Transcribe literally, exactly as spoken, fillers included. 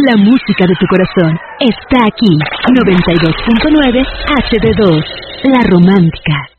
La música de tu corazón está aquí. noventa y dos punto nueve H D dos, La Romántica.